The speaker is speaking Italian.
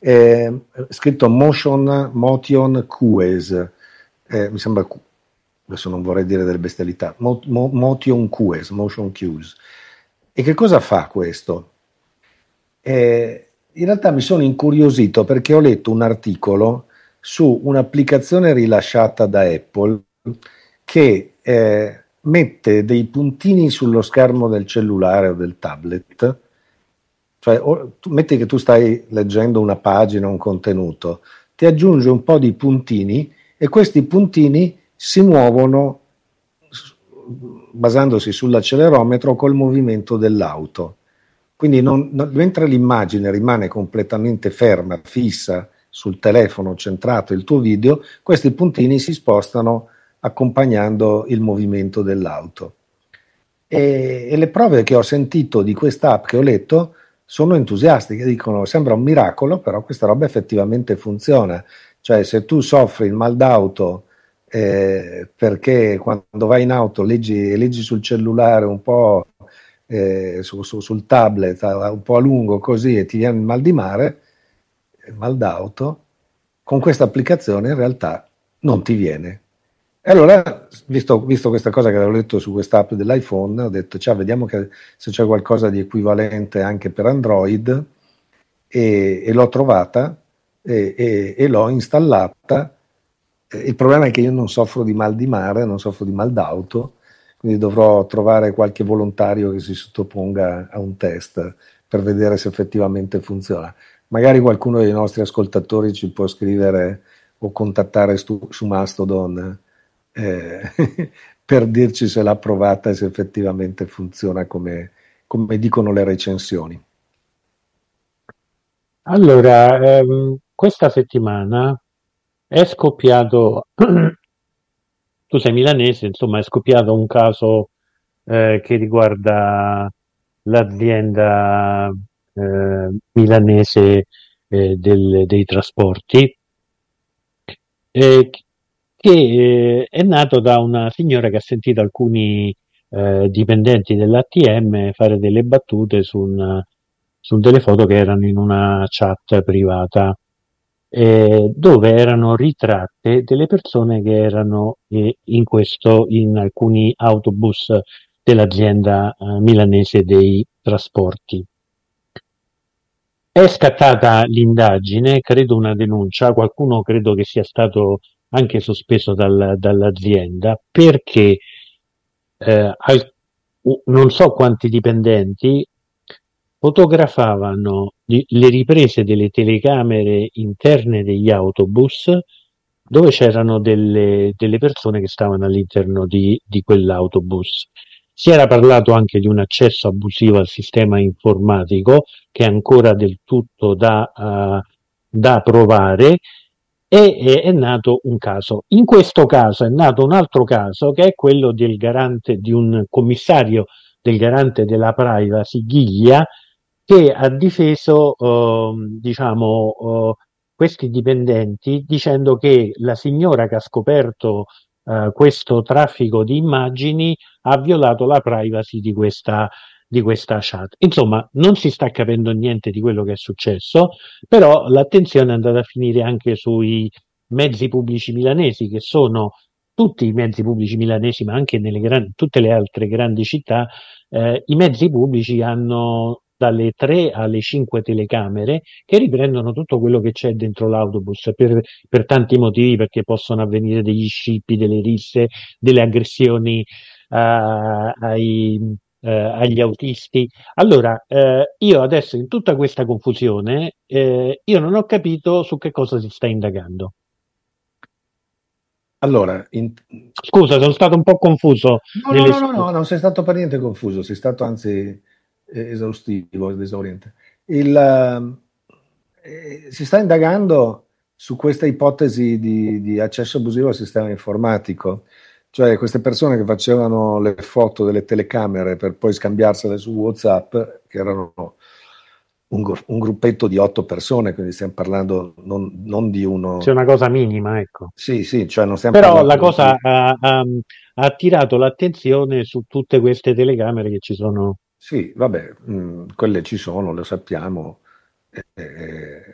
scritto Motion QoS, mi sembra, adesso non vorrei dire delle bestialità, Motion QoS, Motion Cues. E che cosa fa questo? In realtà mi sono incuriosito perché ho letto un articolo su un'applicazione rilasciata da Apple che mette dei puntini sullo schermo del cellulare o del tablet, cioè metti che tu stai leggendo una pagina, un contenuto, ti aggiunge un po' di puntini e questi puntini si muovono basandosi sull'accelerometro col movimento dell'auto. Quindi mentre l'immagine rimane completamente ferma, fissa sul telefono centrato il tuo video, questi puntini si spostano accompagnando il movimento dell'auto. E le prove che ho sentito di questa app che ho letto sono entusiastiche, dicono sembra un miracolo, però questa roba effettivamente funziona. Cioè se tu soffri il mal d'auto perché quando vai in auto leggi sul cellulare un po' sul tablet un po' a lungo così e ti viene il mal di mare, il mal d'auto, con questa applicazione in realtà non ti viene. E allora, visto questa cosa che avevo letto su quest'app dell'iPhone, ho detto, ciao, vediamo se c'è qualcosa di equivalente anche per Android, e l'ho trovata e l'ho installata. Il problema è che io non soffro di mal di mare, non soffro di mal d'auto, quindi dovrò trovare qualche volontario che si sottoponga a un test per vedere se effettivamente funziona. Magari qualcuno dei nostri ascoltatori ci può scrivere o contattare su Mastodon eh, per dirci se l'ha provata e se effettivamente funziona come dicono le recensioni. Allora, questa settimana è scoppiato, tu sei milanese, insomma, è scoppiato un caso che riguarda l'azienda milanese dei trasporti, eh, che è nato da una signora che ha sentito alcuni dipendenti dell'ATM fare delle battute su delle foto che erano in una chat privata, dove erano ritratte delle persone che erano in alcuni autobus dell'azienda milanese dei trasporti. È scattata l'indagine, credo una denuncia, qualcuno credo che sia stato anche sospeso dall'azienda perché non so quanti dipendenti fotografavano le riprese delle telecamere interne degli autobus dove c'erano delle persone che stavano all'interno di quell'autobus. Si era parlato anche di un accesso abusivo al sistema informatico che è ancora del tutto da provare e è nato un caso. In questo caso è nato un altro caso che è quello del garante, di un commissario del garante della privacy, Ghiglia, che ha difeso questi dipendenti dicendo che la signora che ha scoperto questo traffico di immagini ha violato la privacy di questa chat. Insomma, non si sta capendo niente di quello che è successo, però l'attenzione è andata a finire anche sui mezzi pubblici milanesi, che sono tutti i mezzi pubblici milanesi, ma anche tutte le altre grandi città, i mezzi pubblici hanno dalle 3 alle 5 telecamere che riprendono tutto quello che c'è dentro l'autobus per tanti motivi, perché possono avvenire degli scippi, delle risse, delle aggressioni agli autisti. Allora, io adesso in tutta questa confusione, io non ho capito su che cosa si sta indagando. Allora, Scusa, sono stato un po' confuso no, no, nelle no, no, no, non sei stato per niente confuso, sei stato anzi esaustivo ed esauriente. Si sta indagando su questa ipotesi di accesso abusivo al sistema informatico, cioè queste persone che facevano le foto delle telecamere per poi scambiarsele su WhatsApp, che erano un gruppetto di 8 persone, quindi stiamo parlando non di C'è uno. una cosa minima, ecco. Sì, sì, cioè non stiamo Però la parlando cosa di. ha attirato l'attenzione su tutte queste telecamere che ci sono. Sì, vabbè, quelle ci sono, lo sappiamo,